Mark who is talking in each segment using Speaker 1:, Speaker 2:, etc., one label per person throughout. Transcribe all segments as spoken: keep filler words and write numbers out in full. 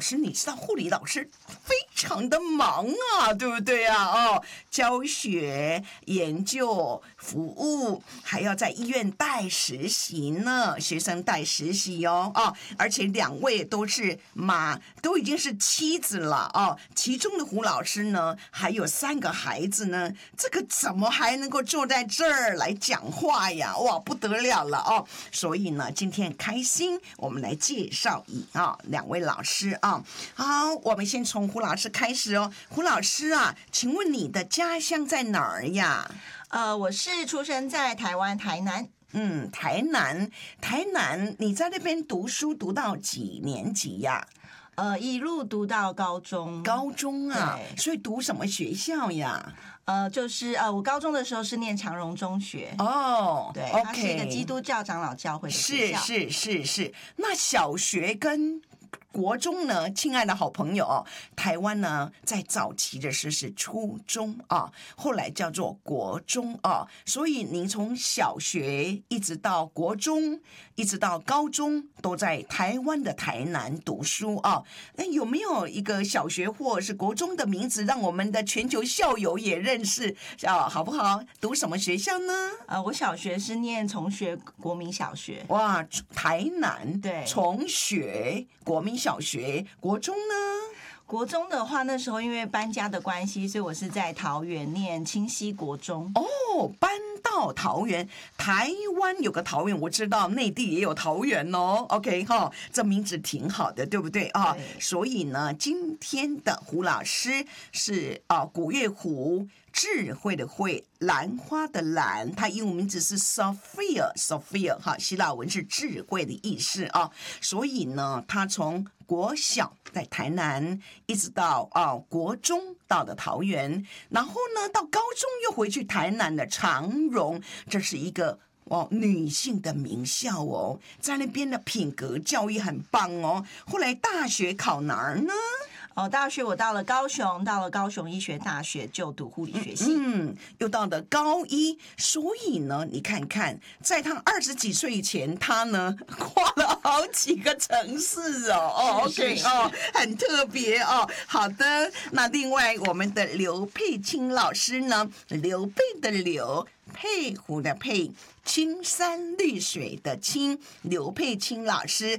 Speaker 1: 师，你知道护理老师非常的忙啊，对不对啊？哦，教学、研究、服务，还要在医院带实习呢，学生带实习哦，哦，而且两位都是妈，都已经是妻子了哦。其中的胡老师呢，还有三个孩子呢，这个怎么还能够坐在这儿来讲话呀？哇，不得了了哦！所以呢，今天很开心，我们来介绍一啊两位老师啊。好，我们先从胡老师开始哦。胡老师啊，请问你的家乡在哪儿呀？
Speaker 2: 呃，我是出生在台湾台南。
Speaker 1: 嗯，台南，台南，你在那边读书读到几年级呀？
Speaker 2: 呃，一路读到高中。
Speaker 1: 高中啊，所以读什么学校呀？
Speaker 2: 呃，就是呃，我高中的时候是念长荣中学。
Speaker 1: 哦，
Speaker 2: 对，
Speaker 1: okay，
Speaker 2: 它是一个基督教长老教会的学校。
Speaker 1: 是是是是，那小学跟国中呢，亲爱的好朋友哦，台湾呢在早期的时候是初中啊，后来叫做国中啊，所以您从小学一直到国中，一直到高中，都在台湾的台南读书啊。那有没有一个小学或是国中的名字，让我们的全球校友也认识啊？好不好？读什么学校呢？
Speaker 2: 呃，我小学是念崇学国民小学。
Speaker 1: 哇，台南
Speaker 2: 对
Speaker 1: 崇学国民小学，国中呢？
Speaker 2: 国中的话，那时候因为搬家的关系，所以我是在桃园念清溪国中。
Speaker 1: 哦，搬到桃园，台湾有个桃园，我知道内地也有桃园哦。OK 哈、哦，这名字挺好的，对不对啊？所以呢，今天的胡老师是啊，古月胡。智慧的慧，兰花的兰，它英文名字是 Sophia，Sophia 哈，希腊文是智慧的意思啊。所以呢，他从国小在台南，一直到啊国中到了桃园，然后呢到高中又回去台南的长荣，这是一个。哦，女性的名校哦，在那边的品格教育很棒哦。后来大学考哪儿呢？
Speaker 2: 哦，大学我到了高雄，到了高雄医学大学就读护理学系。
Speaker 1: 嗯，又到了高一，所以呢，你看看，在他二十几岁以前，他呢跨了好几个城市哦。哦 ，OK 哦，很特别哦。好的，那另外我们的刘佩青老师呢，刘备的刘。佩服的佩，青山绿水的青，刘佩青老师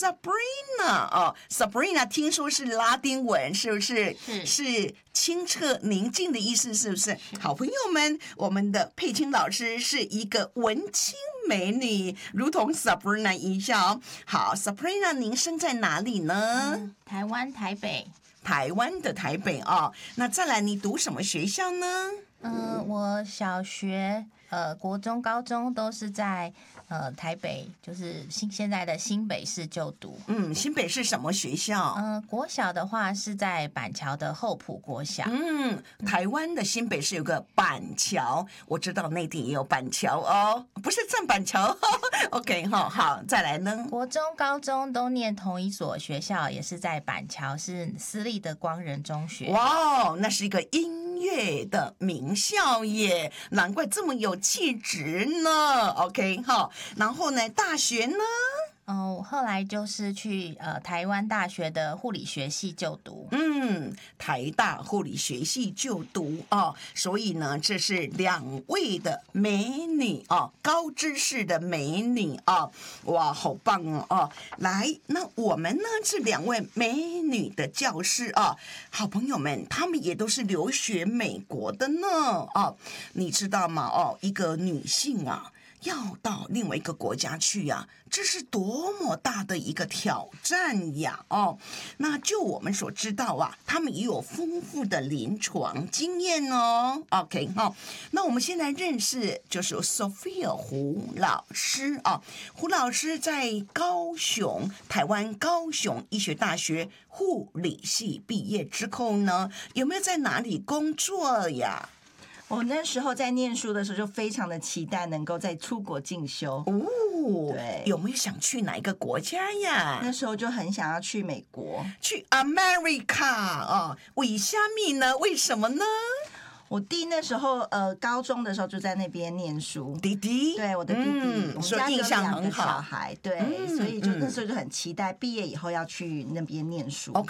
Speaker 1: Sabrina 哦 ，Sabrina 听说是拉丁文，是不是？
Speaker 2: 是
Speaker 1: 是清澈宁静的意思，是不是？好朋友们，我们的佩青老师是一个文青美女，如同 Sabrina 一样。好 ，Sabrina， 您生在哪里呢？
Speaker 3: 嗯、台湾台北。
Speaker 1: 台湾的台北哦，那再来，你读什么学校呢？
Speaker 3: 嗯、呃，我小学、呃，国中、高中都是在呃台北，就是新现在的新北市就读。
Speaker 1: 嗯，新北市什么学校？
Speaker 3: 嗯、呃，国小的话是在板桥的厚埔国小。
Speaker 1: 嗯，台湾的新北市有个板桥，我知道内地也有板桥哦，不是站板桥。OK 哈，好，再来呢？
Speaker 3: 国中、高中都念同一所学校，也是在板桥，是私立的光仁中学。
Speaker 1: 哇，那是一个音乐的名校耶，难怪这么有气质呢。OK 哈，然后呢，大学呢？
Speaker 3: 哦，后来就是去呃台湾大学的护理学系就读。
Speaker 1: 嗯，台大护理学系就读哦，所以呢，这是两位的美女哦，高知识的美女哦，哇，好棒哦哦！来，那我们呢是两位美女的教师啊，好朋友们，她们也都是留学美国的呢哦，你知道吗？哦，一个女性啊。要到另外一个国家去呀、啊，这是多么大的一个挑战呀！哦，那就我们所知道啊，他们也有丰富的临床经验哦。OK 哈、哦，那我们先来认识就是 Sophia 胡老师啊。胡老师在高雄，台湾高雄医学大学护理系毕业之后呢，有没有在哪里工作呀？
Speaker 2: 我那时候在念书的时候，就非常的期待能够再出国进修。
Speaker 1: 哦，
Speaker 2: 对，
Speaker 1: 有没有想去哪一个国家呀？
Speaker 2: 那时候就很想要去美国，
Speaker 1: 去 America 啊、哦？为什么呢？为什么呢？
Speaker 2: 我弟那时候呃高中的时候就在那边念书，
Speaker 1: 弟弟，
Speaker 2: 对，我的弟弟，
Speaker 1: 嗯、
Speaker 2: 我们家有
Speaker 1: 所以印象
Speaker 2: 两个
Speaker 1: 很好。
Speaker 2: 小孩，对，
Speaker 1: 嗯、
Speaker 2: 所以就那时候就很期待毕业以后要去那边念书。
Speaker 1: OK，